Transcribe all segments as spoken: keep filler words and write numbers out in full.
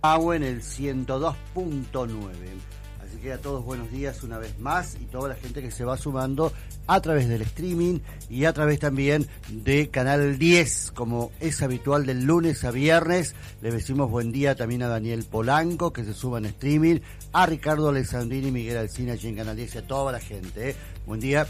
Agua en el ciento dos punto nueve. Así que a todos buenos días una vez más y toda la gente que se va sumando a través del streaming y a través también de Canal diez, como es habitual del lunes a viernes. Le decimos buen día también a Daniel Polanco, que se suma en streaming, a Ricardo Alessandrini, Miguel Alcina allí en Canal diez y a toda la gente. ¿eh? Buen día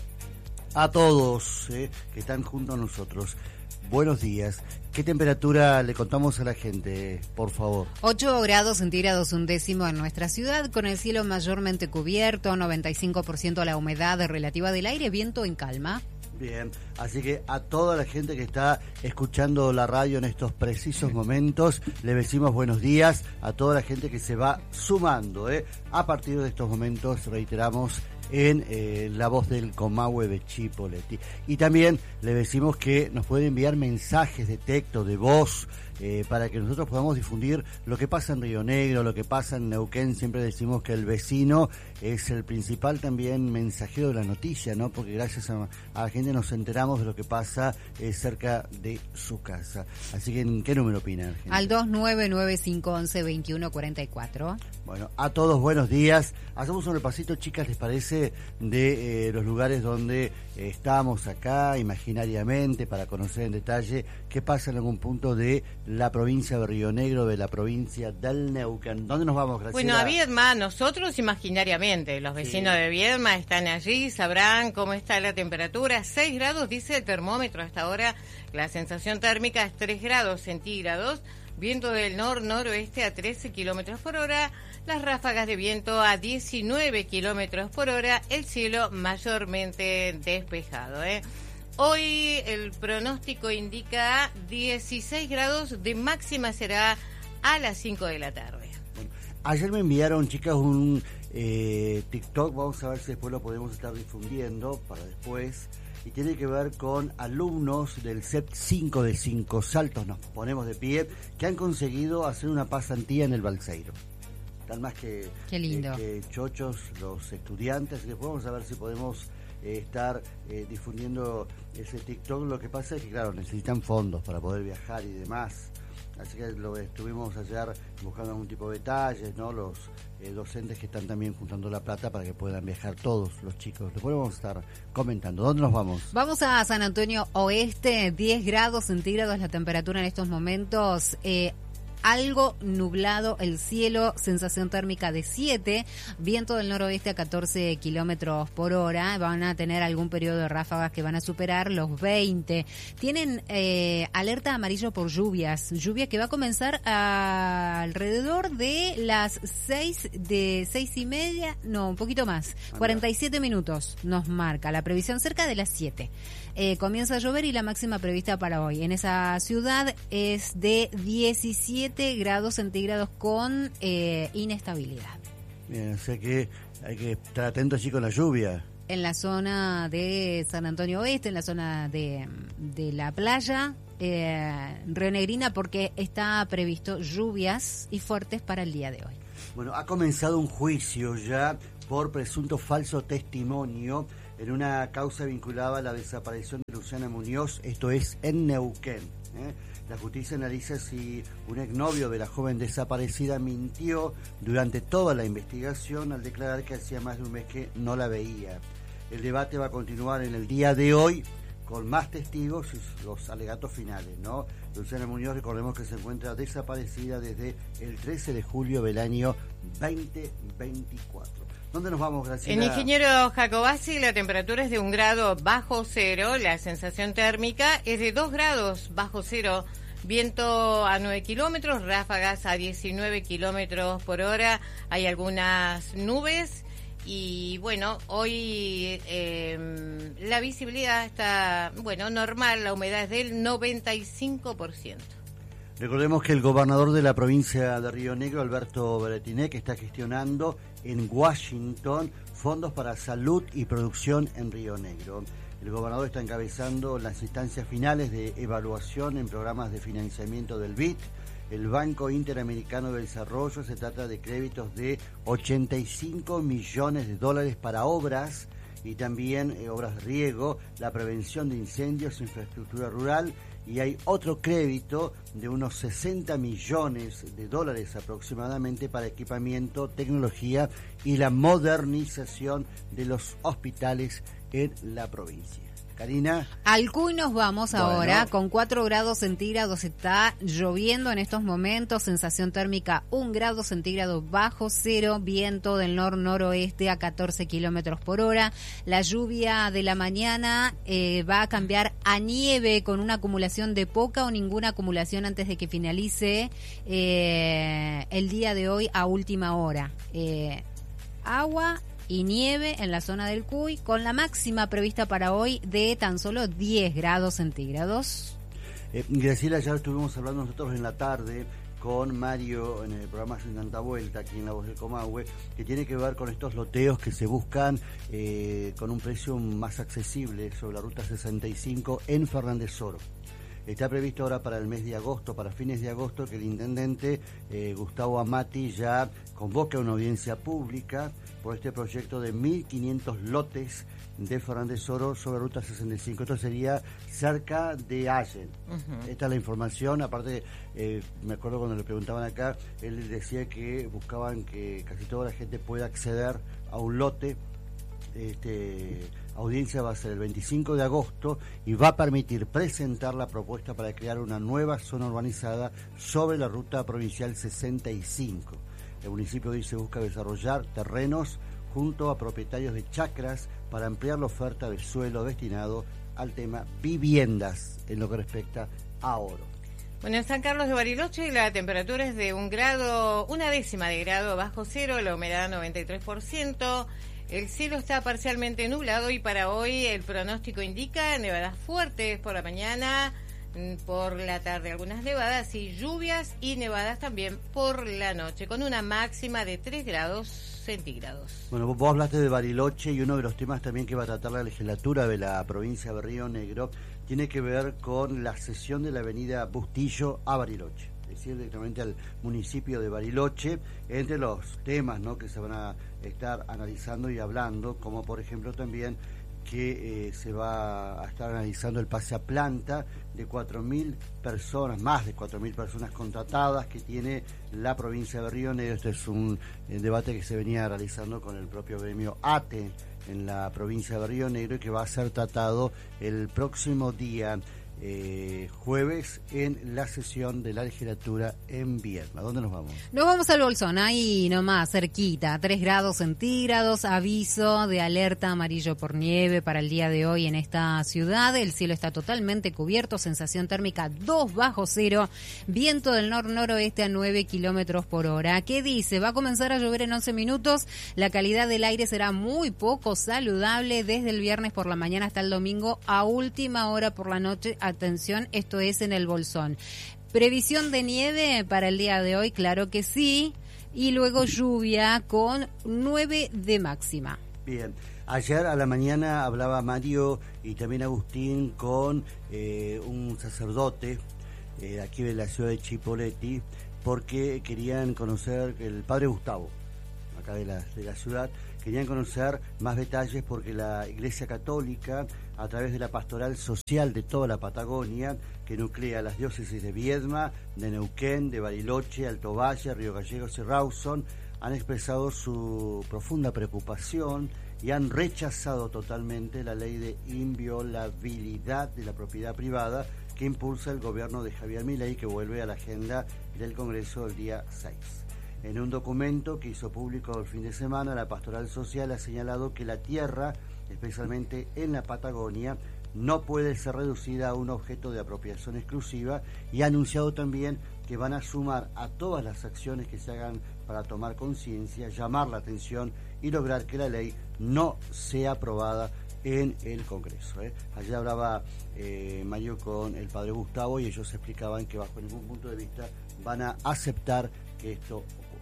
a todos ¿eh? que están junto a nosotros. Buenos días. ¿Qué temperatura le contamos a la gente, por favor? ocho grados centígrados un décimo en nuestra ciudad, con el cielo mayormente cubierto, noventa y cinco por ciento la humedad relativa del aire, viento en calma. Bien, así que a toda la gente que está escuchando la radio en estos precisos momentos, le decimos buenos días a toda la gente que se va sumando. ¿eh? A partir de estos momentos, reiteramos, en eh, la voz del Comahue de Chipoleti. Y también le decimos que nos puede enviar mensajes de texto, de voz, eh, para que nosotros podamos difundir lo que pasa en Río Negro, lo que pasa en Neuquén. Siempre decimos que el vecino es el principal también mensajero de la noticia, ¿no? Porque gracias a, a la gente nos enteramos de lo que pasa eh, cerca de su casa. Así que, ¿en qué número opinan? Gente? Al dos nueve nueve cinco once veintiuno cuarenta y cuatro. Bueno, a todos buenos días. Hacemos un repasito, chicas, ¿les parece? De eh, los lugares donde eh, estamos acá, imaginariamente, para conocer en detalle qué pasa en algún punto de la provincia de Río Negro, de la provincia del Neuquén. ¿Dónde nos vamos, Graciela? Bueno, a Viedma, nosotros imaginariamente, los vecinos sí. de Viedma están allí, sabrán cómo está la temperatura. seis grados, dice el termómetro hasta ahora, la sensación térmica es tres grados centígrados, viento del nor-noroeste a trece kilómetros por hora, las ráfagas de viento a diecinueve kilómetros por hora, el cielo mayormente despejado. ¿eh? Hoy el pronóstico indica dieciséis grados, de máxima será a las cinco de la tarde. Bueno, ayer me enviaron, chicas, un eh, TikTok, vamos a ver si después lo podemos estar difundiendo para después, y tiene que ver con alumnos del C E P cinco de Cinco Saltos, nos ponemos de pie, que han conseguido hacer una pasantía en el Balseiro. Están más que, Qué lindo. Eh, que chochos los estudiantes, y después vamos a ver si podemos eh, estar eh, difundiendo ese TikTok. Lo que pasa es que, claro, necesitan fondos para poder viajar y demás. Así que lo estuvimos ayer buscando algún tipo de detalles, ¿no? Los eh, docentes que están también juntando la plata para que puedan viajar todos los chicos. Después vamos a estar comentando. ¿Dónde nos vamos? Vamos a San Antonio Oeste, diez grados centígrados la temperatura en estos momentos. Eh, Algo nublado el cielo, sensación térmica de siete, viento del noroeste a catorce kilómetros por hora. Van a tener algún periodo de ráfagas que van a superar los veinte. Tienen eh, alerta amarillo por lluvias, lluvia que va a comenzar a alrededor de las seis, de seis y media, no, un poquito más, cuarenta y siete minutos nos marca la previsión, cerca de las siete. Eh, comienza a llover y la máxima prevista para hoy en esa ciudad es de diecisiete grados centígrados con eh, inestabilidad. Bien, o sea que hay que estar atentos allí con la lluvia. En la zona de San Antonio Oeste, en la zona de, de la playa, eh, rionegrina, porque está previsto lluvias y fuertes para el día de hoy. Bueno, ha comenzado un juicio ya por presunto falso testimonio en una causa vinculada a la desaparición de Luciana Muñoz, esto es en Neuquén. ¿eh? La justicia analiza si un exnovio de la joven desaparecida mintió durante toda la investigación al declarar que hacía más de un mes que no la veía. El debate va a continuar en el día de hoy con más testigos y los alegatos finales, ¿no? Luciana Muñoz, recordemos que se encuentra desaparecida desde el trece de julio del año veinte veinticuatro. ¿Dónde nos vamos, Graciela? En Ingeniero Jacobacci la temperatura es de un grado bajo cero, la sensación térmica es de dos grados bajo cero, viento a nueve kilómetros, ráfagas a diecinueve kilómetros por hora, hay algunas nubes y bueno, hoy eh, la visibilidad está, bueno, normal, la humedad es del noventa y cinco por ciento. Recordemos que el gobernador de la provincia de Río Negro, Alberto Beretinek, está gestionando en Washington fondos para salud y producción en Río Negro. El gobernador está encabezando las instancias finales de evaluación en programas de financiamiento del B I D, el Banco Interamericano de Desarrollo. Se trata de créditos de ochenta y cinco millones de dólares para obras y también eh, obras de riego, la prevención de incendios, infraestructura rural y hay otro crédito de unos sesenta millones de dólares aproximadamente para equipamiento, tecnología y la modernización de los hospitales en la provincia. Karina. Al Cuy nos vamos Bueno. ahora, con cuatro grados centígrados, está lloviendo en estos momentos, sensación térmica un grado centígrado bajo cero, viento del nor-noroeste a catorce kilómetros por hora. La lluvia de la mañana eh, va a cambiar a nieve con una acumulación de poca o ninguna acumulación antes de que finalice eh, el día de hoy a última hora. Eh, agua y nieve en la zona del Cuy, con la máxima prevista para hoy de tan solo diez grados centígrados. Eh, Graciela, ya estuvimos hablando nosotros en la tarde con Mario en el programa setenta Vuelta, aquí en La Voz del Comahue, que tiene que ver con estos loteos que se buscan eh, con un precio más accesible sobre la ruta sesenta y cinco en Fernández Oro. Está previsto ahora para el mes de agosto, para fines de agosto, que el intendente eh, Gustavo Amati ya convoque una audiencia pública por este proyecto de mil quinientos lotes de Fernández Oro sobre ruta sesenta y cinco. Esto sería cerca de Allen. Uh-huh. Esta es la información. Aparte, eh, me acuerdo cuando le preguntaban acá, él decía que buscaban que casi toda la gente pueda acceder a un lote. Este, audiencia va a ser el veinticinco de agosto y va a permitir presentar la propuesta para crear una nueva zona urbanizada sobre la ruta provincial sesenta y cinco. El municipio dice busca desarrollar terrenos junto a propietarios de chacras para ampliar la oferta de suelo destinado al tema viviendas en lo que respecta a oro. Bueno, en San Carlos de Bariloche la temperatura es de un grado, una décima de grado bajo cero, la humedad noventa y tres por ciento. El cielo está parcialmente nublado y para hoy el pronóstico indica nevadas fuertes por la mañana, por la tarde algunas nevadas y lluvias y nevadas también por la noche, con una máxima de tres grados centígrados. Bueno, vos hablaste de Bariloche y uno de los temas también que va a tratar la legislatura de la provincia de Río Negro tiene que ver con la cesión de la avenida Bustillo a Bariloche, es decir, directamente al municipio de Bariloche, entre los temas, ¿no?, que se van a estar analizando y hablando, como por ejemplo también que eh, se va a estar analizando el pase a planta de cuatro mil personas, más de cuatro mil personas contratadas que tiene la provincia de Río Negro. Este es un eh, debate que se venía realizando con el propio gremio A T E en la provincia de Río Negro y que va a ser tratado el próximo día Eh, jueves en la sesión de la legislatura en Viedma. ¿Dónde nos vamos? Nos vamos al Bolsón, ahí nomás, cerquita, tres grados centígrados, aviso de alerta amarillo por nieve para el día de hoy en esta ciudad. El cielo está totalmente cubierto, sensación térmica dos bajo cero, viento del nor-noroeste a nueve kilómetros por hora. ¿Qué dice? Va a comenzar a llover en once minutos, la calidad del aire será muy poco saludable desde el viernes por la mañana hasta el domingo a última hora por la noche. Atención, esto es en el Bolsón. ¿Previsión de nieve para el día de hoy? Claro que sí. Y luego lluvia con nueve de máxima. Bien. Ayer a la mañana hablaba Mario y también Agustín con eh, un sacerdote eh, aquí de la ciudad de Chipoleti, porque querían conocer el padre Gustavo, acá de la, de la ciudad, querían conocer más detalles porque la Iglesia Católica, a través de la pastoral social de toda la Patagonia, que nuclea las diócesis de Viedma, de Neuquén, de Bariloche, Alto Valle, Río Gallegos y Rawson, han expresado su profunda preocupación y han rechazado totalmente la ley de inviolabilidad de la propiedad privada que impulsa el gobierno de Javier Milei, que vuelve a la agenda del Congreso el día seis. En un documento que hizo público el fin de semana, la Pastoral Social ha señalado que la tierra, especialmente en la Patagonia, no puede ser reducida a un objeto de apropiación exclusiva y ha anunciado también que van a sumar a todas las acciones que se hagan para tomar conciencia, llamar la atención y lograr que la ley no sea aprobada en el Congreso. ¿eh? Ayer hablaba eh, Mario con el padre Gustavo y ellos explicaban que bajo ningún punto de vista van a aceptar que esto ocurra.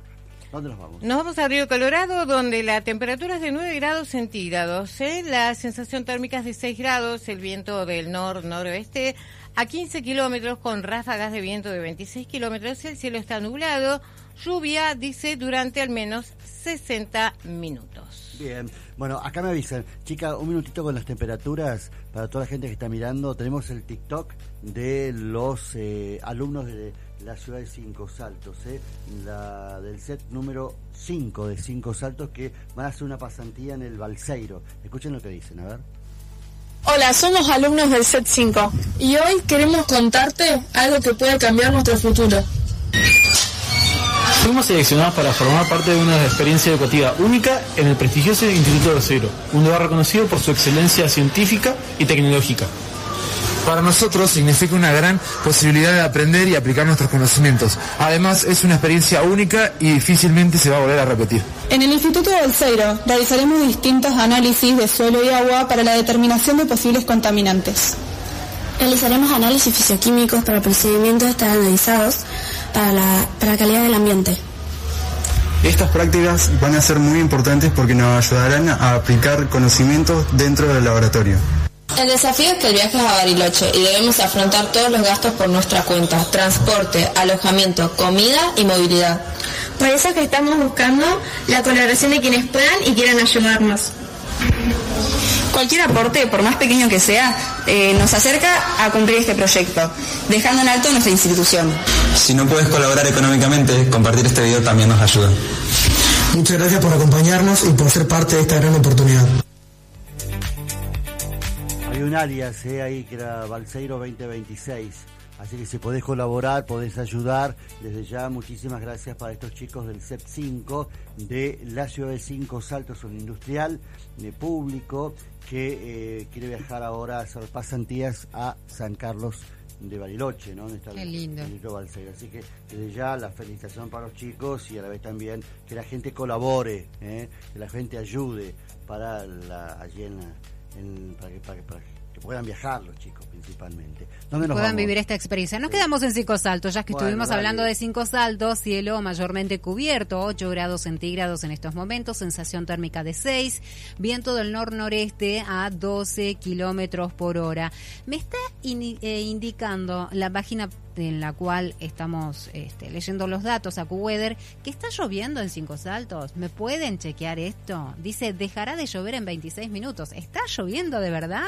¿Dónde nos vamos? Nos vamos a Río Colorado, donde la temperatura es de nueve grados centígrados, ¿eh? La sensación térmica es de seis grados, el viento del nor-noroeste a quince kilómetros con ráfagas de viento de veintiséis kilómetros, el cielo está nublado, lluvia, dice, durante al menos sesenta minutos. Bien, bueno, acá me avisan, chica, un minutito con las temperaturas para toda la gente que está mirando. Tenemos el TikTok de los eh, alumnos de la ciudad de Cinco Saltos, eh, la del set número cinco de Cinco Saltos, que van a hacer una pasantía en el Balseiro. Escuchen lo que dicen, a ver. Hola, somos alumnos del set cinco y hoy queremos contarte algo que puede cambiar nuestro futuro. Fuimos seleccionados para formar parte de una experiencia educativa única en el prestigioso Instituto Balseiro, un lugar reconocido por su excelencia científica y tecnológica. Para nosotros significa una gran posibilidad de aprender y aplicar nuestros conocimientos. Además, es una experiencia única y difícilmente se va a volver a repetir. En el Instituto Balseiro realizaremos distintos análisis de suelo y agua para la determinación de posibles contaminantes. Realizaremos análisis fisioquímicos para procedimientos estandarizados para la, para la calidad del ambiente. Estas prácticas van a ser muy importantes porque nos ayudarán a aplicar conocimientos dentro del laboratorio. El desafío es que el viaje es a Bariloche y debemos afrontar todos los gastos por nuestra cuenta: transporte, alojamiento, comida y movilidad. Por eso es que estamos buscando la colaboración de quienes puedan y quieran ayudarnos. Cualquier aporte, por más pequeño que sea, eh, nos acerca a cumplir este proyecto, dejando en alto nuestra institución. Si no puedes colaborar económicamente, compartir este video también nos ayuda. Muchas gracias por acompañarnos y por ser parte de esta gran oportunidad. Hay un alias eh, ahí que era Balseiro veinte veintiséis, así que si podés colaborar, podés ayudar, desde ya muchísimas gracias para estos chicos del C E P cinco de la ciudad de Cinco Saltos, un industrial de público que eh, quiere viajar ahora a hacer pasantías a San Carlos de Bariloche, ¿no? Donde está Qué el, lindo. el Balseiro. Así que desde ya la felicitación para los chicos y a la vez también que la gente colabore, ¿eh? Que la gente ayude para la, allí en la, en, para, que, para, que, para que puedan viajar los chicos principalmente. ¿Dónde nos puedan vamos? vivir esta experiencia. Nos Sí. quedamos en Cinco Saltos, ya que Bueno, estuvimos dale. hablando de Cinco Saltos, cielo mayormente cubierto, ocho grados centígrados en estos momentos, sensación térmica de seis, viento del nor-noreste a doce kilómetros por hora. Me está in- eh, indicando la página en la cual estamos este, leyendo los datos, AccuWeather, que está lloviendo en Cinco Saltos. ¿Me pueden chequear esto? Dice, dejará de llover en veintiséis minutos. ¿Está lloviendo de verdad?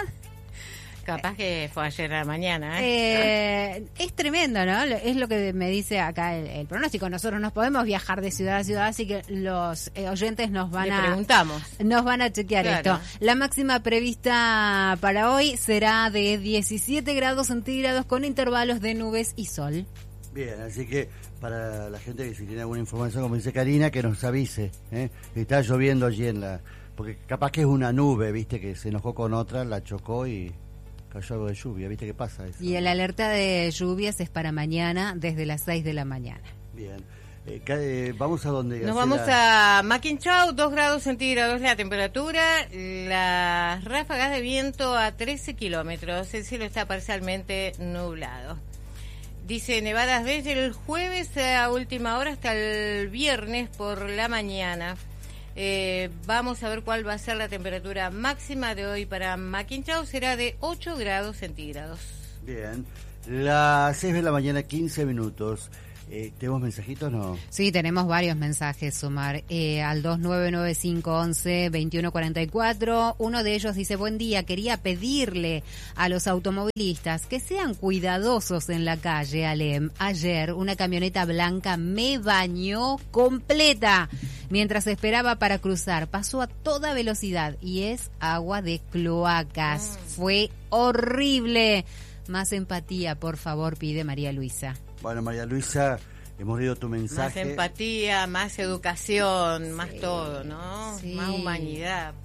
Capaz que fue ayer a la mañana, ¿eh? Eh, es tremendo, ¿no? Es lo que me dice acá el, el pronóstico. Nosotros nos podemos viajar de ciudad a ciudad, así que los eh, oyentes nos van Le a preguntamos. nos van a chequear Claro. esto. La máxima prevista para hoy será de diecisiete grados centígrados con intervalos de nubes y sol. Bien, así que para la gente que si tiene alguna información, como dice Karina, que nos avise, ¿eh? Que está lloviendo allí en la... Porque capaz que es una nube, viste, que se enojó con otra, la chocó y cayó algo de lluvia, viste qué pasa eso. Y el alerta de lluvias es para mañana desde las seis de la mañana. Bien. Eh, ca- eh, vamos a donde... Nos vamos a Maquinchau, dos grados centígrados la temperatura, las ráfagas de viento a trece kilómetros, el cielo está parcialmente nublado. Dice nevadas desde el jueves a última hora hasta el viernes por la mañana. Eh, vamos a ver cuál va a ser la temperatura máxima de hoy para Maquinchau, será de ocho grados centígrados. Bien. Las seis de la mañana, quince minutos. Eh, ¿Tenemos mensajitos o no? Sí, tenemos varios mensajes, Sumar, eh, al dos nueve nueve cinco once veintiuno cuarenta y cuatro. Uno de ellos dice, buen día, quería pedirle a los automovilistas que sean cuidadosos en la calle, Alem. Ayer una camioneta blanca me bañó completa mientras esperaba para cruzar. Pasó a toda velocidad y es agua de cloacas. Mm. Fue horrible. Más empatía, por favor, pide María Luisa. Bueno, María Luisa, hemos leído tu mensaje. Más empatía, más educación, sí. Más todo, ¿no? Sí. Más humanidad.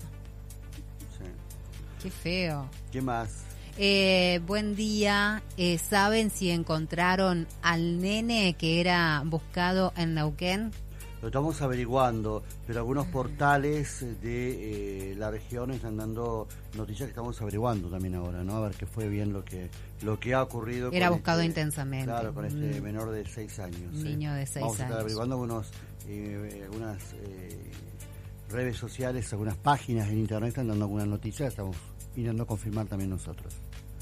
Sí. Qué feo. ¿Qué más? Eh, buen día. Eh, ¿Saben si encontraron al nene que era buscado en Neuquén? lo estamos averiguando, pero algunos portales de eh, la región están dando noticias que estamos averiguando también ahora, ¿no? A ver qué fue bien lo que lo que ha ocurrido. Era buscado este, intensamente. Claro, con este mm. menor de seis años. Niño ¿eh? de seis Vamos a estar años. averiguando algunos, eh, algunas eh, redes sociales, algunas páginas en internet están dando algunas noticias, estamos intentando confirmar también nosotros.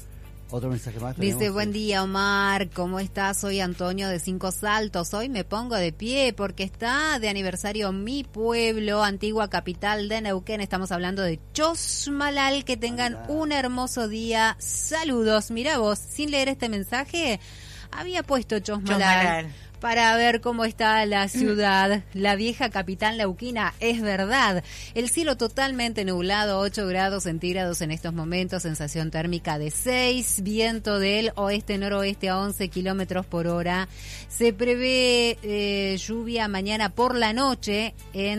Otro mensaje más. Dice, tenemos, buen sí. día Omar, ¿cómo estás? Soy Antonio de Cinco Saltos. Hoy me pongo de pie porque está de aniversario mi pueblo, antigua capital de Neuquén. Estamos hablando de Chosmalal. Que tengan Hola. un hermoso día. Saludos. Mirá vos, sin leer este mensaje, había puesto Chosmalal. Chosmalal. Para ver cómo está la ciudad, la vieja capital neuquina. Es verdad, el cielo totalmente nublado, ocho grados centígrados en estos momentos, sensación térmica de seis, viento del oeste-noroeste a once kilómetros por hora. Se prevé eh, lluvia mañana por la noche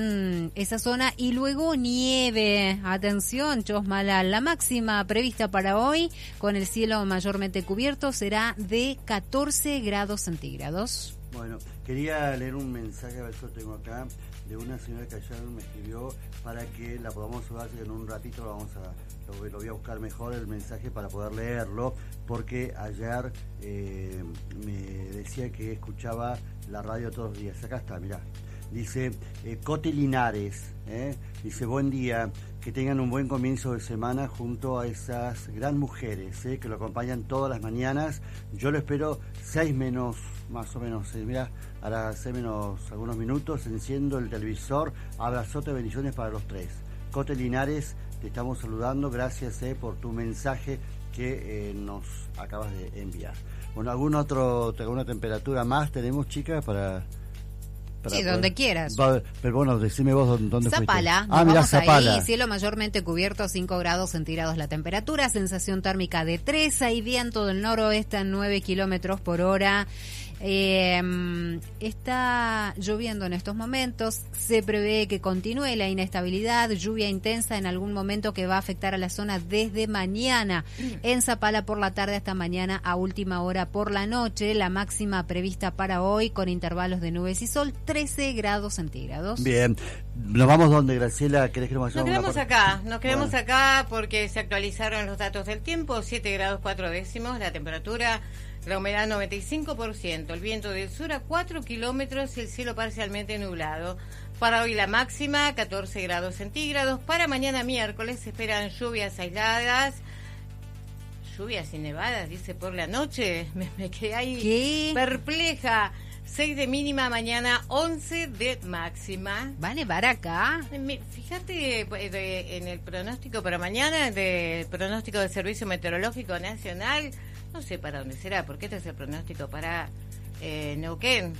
en esa zona y luego nieve. Atención, Chosmalal, la máxima prevista para hoy, con el cielo mayormente cubierto, será de catorce grados centígrados. Bueno, quería leer un mensaje, a ver si lo tengo acá, de una señora que ayer me escribió para que la podamos saludar, en un ratito lo vamos a, lo, lo voy a buscar mejor el mensaje para poder leerlo, porque ayer eh, me decía que escuchaba la radio todos los días. Acá está, mirá. Dice eh, Coti Linares, ¿eh? Dice, buen día, que tengan un buen comienzo de semana junto a esas gran mujeres ¿eh? que lo acompañan todas las mañanas. Yo lo espero seis menos, más o menos, ¿eh? Mira, a las seis menos algunos minutos, enciendo el televisor, abrazote, bendiciones para los tres. Cote Linares, te estamos saludando, gracias ¿eh? por tu mensaje que eh, nos acabas de enviar. Bueno, ¿algún otro, alguna temperatura más tenemos, chicas, para...? Sí, donde quieras. Va, pero bueno, decime vos dónde, dónde Zapala, fuiste. Ah, mirá, Zapala. Ahí, cielo mayormente cubierto, cinco grados centígrados la temperatura, sensación térmica de tres, hay viento del noroeste a nueve kilómetros por hora. Eh, está lloviendo en estos momentos, se prevé que continúe la inestabilidad, lluvia intensa en algún momento que va a afectar a la zona desde mañana, en Zapala por la tarde hasta mañana a última hora por la noche, la máxima prevista para hoy con intervalos de nubes y sol, trece grados centígrados. Bien, nos vamos donde, Graciela, ¿querés que nos Nos vayamos? quedamos acá, nos quedamos bueno. acá porque se actualizaron los datos del tiempo, siete grados cuatro décimos, la temperatura, la humedad noventa y cinco por ciento, el viento del sur a cuatro kilómetros y el cielo parcialmente nublado. Para hoy la máxima, catorce grados centígrados. Para mañana miércoles se esperan lluvias aisladas, lluvias y nevadas, dice por la noche. Me, me quedé ahí ¿Qué? perpleja. seis de mínima mañana, once de máxima. ¿Va a nevar acá? Fíjate de, en el pronóstico para mañana, del pronóstico del Servicio Meteorológico Nacional, no sé para dónde será, porque este es el pronóstico para eh, Neuquén.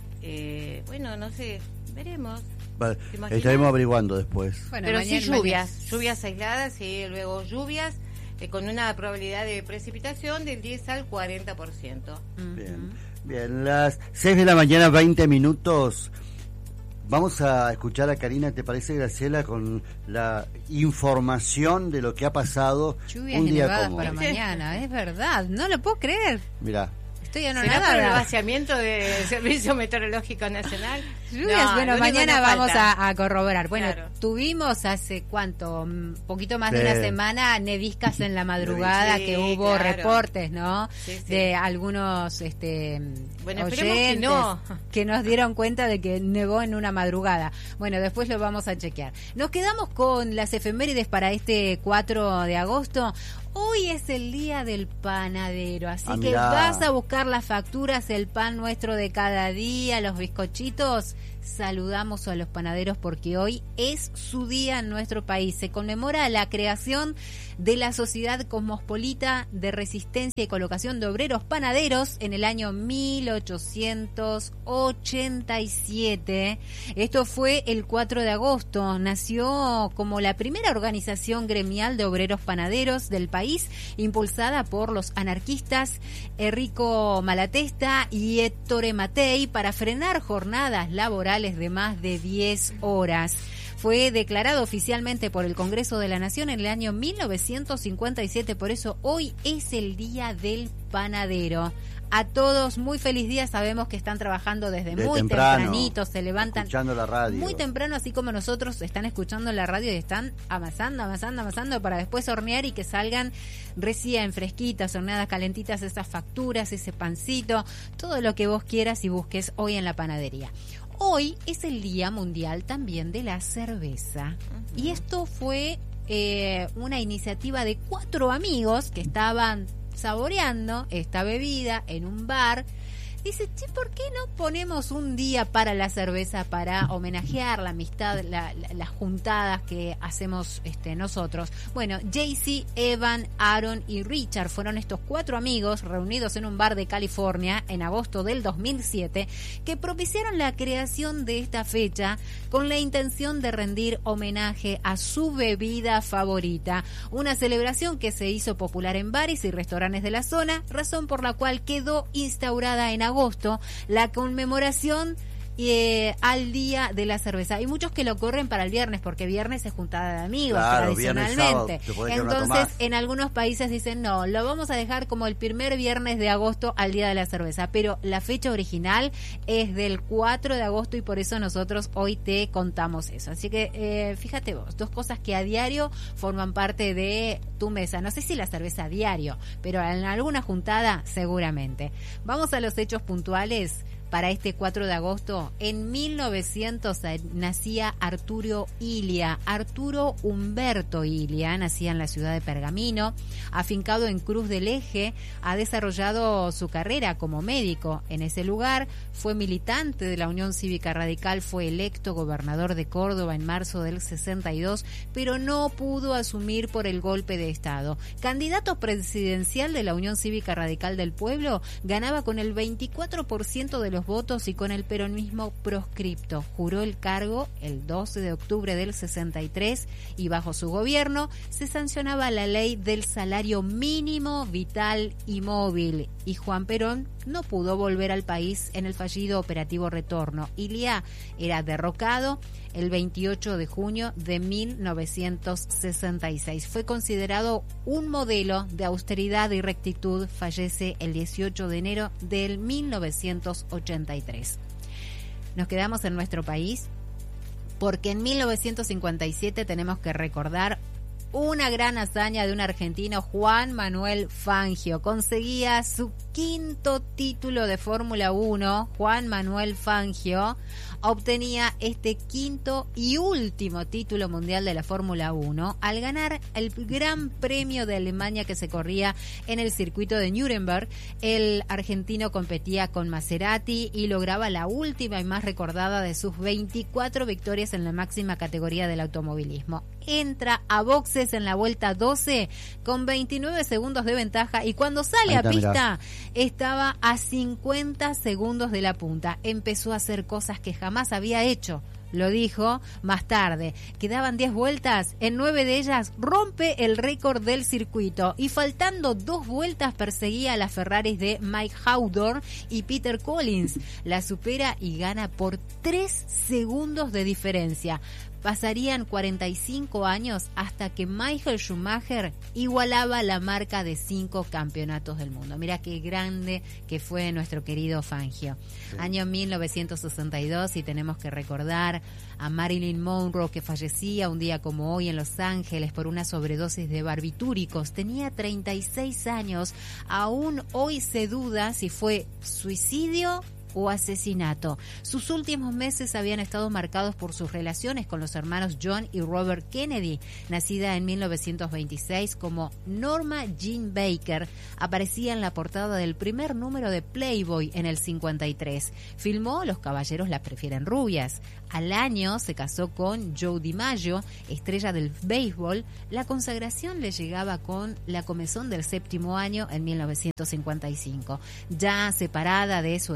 Eh, bueno, no sé, veremos. Vale, estaremos averiguando después. Bueno, pero sí lluvias, mañana. lluvias aisladas y luego lluvias eh, con una probabilidad de precipitación del diez al cuarenta por ciento. Uh-huh. Bien, bien, las seis de la mañana, veinte minutos. Vamos a escuchar a Karina, ¿te parece, Graciela, con la información de lo que ha pasado? Lluvias un y día nevadas como para mañana, es verdad, no lo puedo creer. Mirá. Estoy ¿Será por el vaciamiento del Servicio Meteorológico Nacional? Lluvias, no, bueno, mañana vamos a, a corroborar. Bueno, claro. Tuvimos hace cuánto, un poquito más sí. de una semana, neviscas en la madrugada, sí, que hubo claro. reportes, ¿no? Sí, sí. De algunos este, bueno, oyentes que, no. que nos dieron cuenta de que nevó en una madrugada. Bueno, después lo vamos a chequear. Nos quedamos con las efemérides para este cuatro de agosto. Hoy es el día del panadero, así ah, que mirá. Vas a buscar las facturas, el pan nuestro de cada día, los bizcochitos. Saludamos a los panaderos porque hoy es su día en nuestro país. Se conmemora la creación de la Sociedad Cosmopolita de Resistencia y Colocación de Obreros Panaderos en el año mil ochocientos ochenta y siete. Esto fue el cuatro de agosto. Nació como la primera organización gremial de obreros panaderos del país, impulsada por los anarquistas Enrico Malatesta y Ettore Matei para frenar jornadas laborales de más de diez horas. fue declarado oficialmente por el Congreso de la Nación en el año mil novecientos cincuenta y siete, por eso hoy es el Día del Panadero. A todos, muy feliz día, sabemos que están trabajando desde de muy temprano, tempranito, se levantan escuchando la radio. Muy temprano, así como nosotros están escuchando la radio y están amasando, amasando, amasando para después hornear y que salgan recién fresquitas, horneadas calentitas, esas facturas, ese pancito, todo lo que vos quieras y busques hoy en la panadería. Hoy es el Día Mundial también de la Cerveza. Uh-huh. Y esto fue eh, una iniciativa de cuatro amigos que estaban saboreando esta bebida en un bar. Dice, che, ¿por qué no ponemos un día para la cerveza para homenajear la amistad, la, la, las juntadas que hacemos este, nosotros? Bueno, Jaycee, Evan, Aaron y Richard fueron estos cuatro amigos reunidos en un bar de California en agosto del dos mil siete que propiciaron la creación de esta fecha con la intención de rendir homenaje a su bebida favorita. Una celebración que se hizo popular en bares y restaurantes de la zona, razón por la cual quedó instaurada en agosto agosto la conmemoración eh, al Día de la Cerveza. Hay muchos que lo corren para el viernes porque viernes es juntada de amigos, claro, tradicionalmente. Entonces en algunos países dicen no, lo vamos a dejar como el primer viernes de agosto al Día de la Cerveza, pero la fecha original es del cuatro de agosto y por eso nosotros hoy te contamos eso. Así que eh, fíjate vos, dos cosas que a diario forman parte de tu mesa. No sé si la cerveza a diario, pero en alguna juntada seguramente. Vamos a los hechos puntuales. Para este cuatro de agosto, en mil novecientos nacía Arturo Illia. Arturo Humberto Illia nacía en la ciudad de Pergamino, afincado en Cruz del Eje, ha desarrollado su carrera como médico en ese lugar, fue militante de la Unión Cívica Radical, fue electo gobernador de Córdoba en marzo del sesenta y dos, pero no pudo asumir por el golpe de Estado. Candidato presidencial de la Unión Cívica Radical del Pueblo, ganaba con el veinticuatro por ciento de los votos y con el peronismo proscripto. Juró el cargo el doce de octubre del sesenta y tres y bajo su gobierno se sancionaba la ley del salario mínimo vital y móvil y Juan Perón no pudo volver al país en el fallido operativo Retorno. Illia era derrocado el veintiocho de junio de mil novecientos sesenta y seis. Fue considerado un modelo de austeridad y rectitud. Fallece el dieciocho de enero del mil novecientos ochenta y tres. Nos quedamos en nuestro país porque en mil novecientos cincuenta y siete tenemos que recordar una gran hazaña de un argentino, Juan Manuel Fangio. Conseguía su quinto título de Fórmula uno. Juan Manuel Fangio obtenía este quinto y último título mundial de la Fórmula uno al ganar el Gran Premio de Alemania que se corría en el circuito de Nuremberg. El argentino competía con Maserati y lograba la última y más recordada de sus veinticuatro victorias en la máxima categoría del automovilismo. Entra a boxes en la vuelta doce con veintinueve segundos de ventaja y cuando sale a pista mirá. estaba a cincuenta segundos de la punta. Empezó a hacer cosas que jamás había hecho. Lo dijo más tarde. Quedaban diez vueltas, en nueve de ellas rompe el récord del circuito y faltando dos vueltas perseguía a las Ferraris de Mike Hawthorne y Peter Collins. La supera y gana por tres segundos de diferencia. Pasarían cuarenta y cinco años hasta que Michael Schumacher igualaba la marca de cinco campeonatos del mundo. Mira qué grande que fue nuestro querido Fangio. Sí. Año mil novecientos sesenta y dos y tenemos que recordar a Marilyn Monroe que fallecía un día como hoy en Los Ángeles por una sobredosis de barbitúricos. Tenía treinta y seis años. Aún hoy se duda si fue suicidio o asesinato. Sus últimos meses habían estado marcados por sus relaciones con los hermanos John y Robert Kennedy. Nacida en mil novecientos veintiséis como Norma Jean Baker, aparecía en la portada del primer número de Playboy en el cincuenta y tres. Filmó Los caballeros la prefieren rubias. Al año se casó con Joe DiMaggio, estrella del béisbol. La consagración le llegaba con la comezón del séptimo año en mil novecientos cincuenta y cinco. Ya separada de su esposo,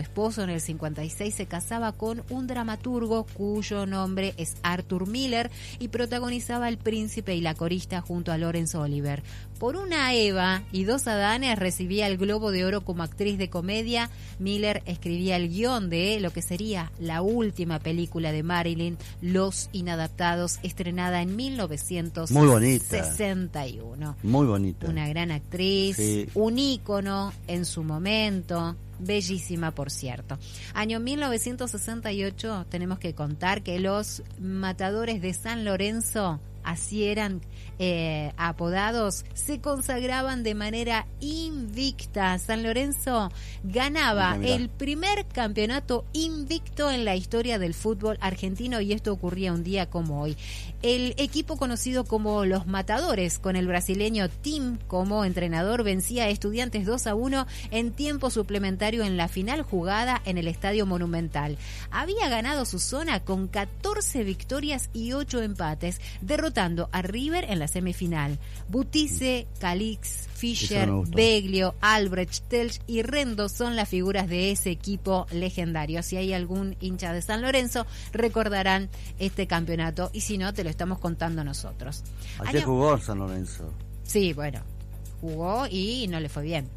en el cincuenta y seis se casaba con un dramaturgo cuyo nombre es Arthur Miller y protagonizaba El Príncipe y la Corista junto a Laurence Olivier. Por una Eva y dos Adanes recibía el Globo de Oro como actriz de comedia. Miller escribía el guión de lo que sería la última película de Marilyn, Los Inadaptados, estrenada en mil novecientos sesenta y uno. Muy bonita. Una gran actriz, sí. Un ícono en su momento. Bellísima, por cierto. Año mil novecientos sesenta y ocho, tenemos que contar que los Matadores de San Lorenzo, así eran eh, apodados, se consagraban de manera invicta. San Lorenzo ganaba mira, mira. el primer campeonato invicto en la historia del fútbol argentino, y esto ocurría un día como hoy. El equipo conocido como los Matadores, con el brasileño Tim como entrenador, vencía a Estudiantes dos a uno en tiempo suplementario en la final jugada en el Estadio Monumental. Había ganado su zona con catorce victorias y ocho empates, derrotando a River en la semifinal. Butice, Calix, Fischer, Beglio, Albrecht, Telch y Rendo son las figuras de ese equipo legendario. Si hay algún hincha de San Lorenzo, recordarán este campeonato, y si no, te lo estamos contando nosotros. Ayer Año... jugó San Lorenzo. Sí, bueno, jugó y no le fue bien.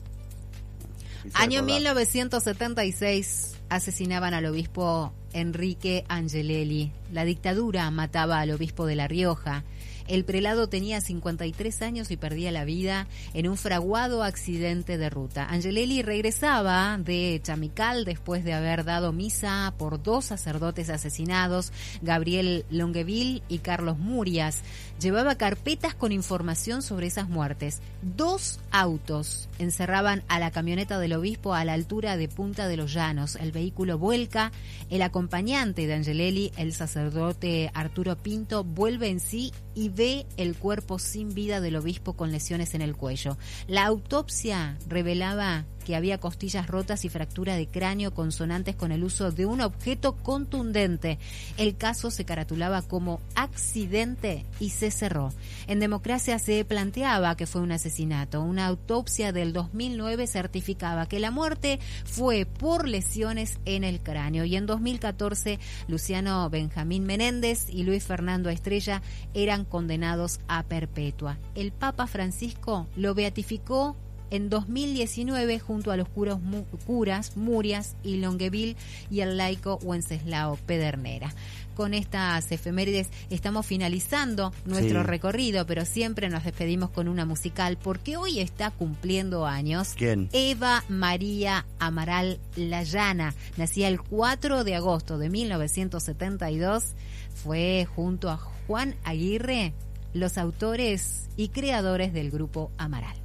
Año mil novecientos setenta y seis, asesinaban al obispo Enrique Angelelli. La dictadura mataba al obispo de La Rioja. El prelado tenía cincuenta y tres años y perdía la vida en un fraguado accidente de ruta. Angelelli regresaba de Chamical después de haber dado misa por dos sacerdotes asesinados, Gabriel Longueville y Carlos Murias. Llevaba carpetas con información sobre esas muertes. Dos autos encerraban a la camioneta del obispo a la altura de Punta de los Llanos. El vehículo vuelca. El acompañante de Angelelli, el sacerdote Arturo Pinto, vuelve en sí y ve el cuerpo sin vida del obispo con lesiones en el cuello. La autopsia revelaba que había costillas rotas y fractura de cráneo consonantes con el uso de un objeto contundente. El caso se caratulaba como accidente y se cerró. En Democracia se planteaba que fue un asesinato. Una autopsia del dos mil nueve certificaba que la muerte fue por lesiones en el cráneo. Y en dos mil catorce, Luciano Benjamín Menéndez y Luis Fernando Estrella eran condenados a perpetua. El Papa Francisco lo beatificó en dos mil diecinueve junto a los curas, curas Murias y Longueville y el laico Wenceslao Pedernera. Con estas efemérides estamos finalizando nuestro sí. recorrido, pero siempre nos despedimos con una musical, porque hoy está cumpliendo años. ¿Quién? Eva María Amaral Layana. Nacía el cuatro de agosto de mil novecientos setenta y dos. Fue junto a Juan Aguirre los autores y creadores del grupo Amaral.